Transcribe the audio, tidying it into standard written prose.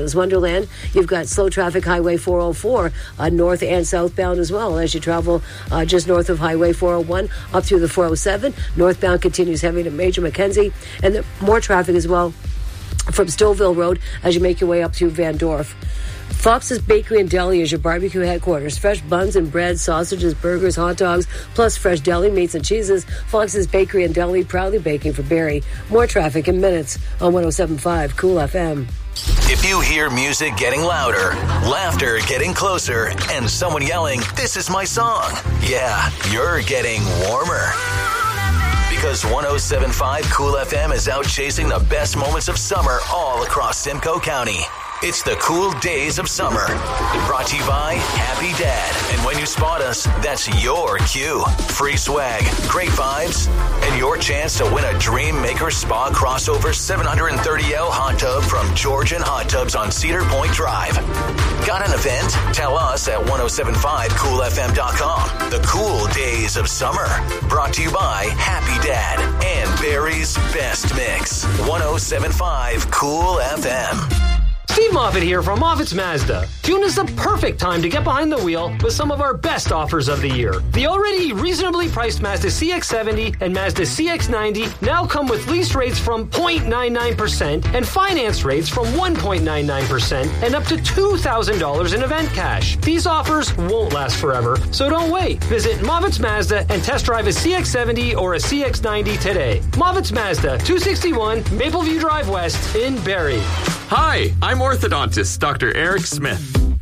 Alice Wonderland. You've got slow traffic Highway 404 north and southbound as well as you travel just north of Highway 401 up through the 407. Northbound continues heavy to Major Mackenzie, and more traffic as well from Stouffville Road as you make your way up through Van Dorf. Fox's Bakery and Deli is your barbecue headquarters. Fresh buns and bread, sausages, burgers, hot dogs, plus fresh deli meats and cheeses. Fox's Bakery and Deli, proudly baking for Barrie. More traffic in minutes on 107.5 Cool FM. If you hear music getting louder, laughter getting closer, and someone yelling, "This is my song," yeah, you're getting warmer. Because 107.5 Cool FM is out chasing the best moments of summer all across Simcoe County. It's the cool days of summer. Brought to you by Happy Dad. And when you spot us, that's your cue. Free swag, great vibes, and your chance to win a Dream Maker Spa crossover 730L hot tub from Georgian Hot Tubs on Cedar Point Drive. Got an event? Tell us at 1075coolfm.com. The cool days of summer. Brought to you by Happy Dad and Barrie's Best Mix. 1075 Cool FM. Steve Moffitt here from Moffitt's Mazda. June is the perfect time to get behind the wheel with some of our best offers of the year. The already reasonably priced Mazda CX-70 and Mazda CX-90 now come with lease rates from 0.99% and finance rates from 1.99% and up to $2,000 in event cash. These offers won't last forever, so don't wait. Visit Moffitt's Mazda and test drive a CX-70 or a CX-90 today. Moffitt's Mazda, 261 Mapleview Drive West in Barrie. Hi, I'm orthodontist Dr. Eric Smith.